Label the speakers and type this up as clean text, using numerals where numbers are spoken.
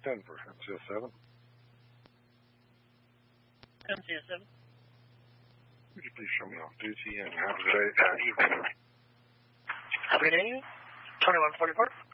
Speaker 1: Denver, MCS7.
Speaker 2: MCS7.
Speaker 1: Would you please show me off duty and have a good day and evening?
Speaker 2: Have a good day. 2144.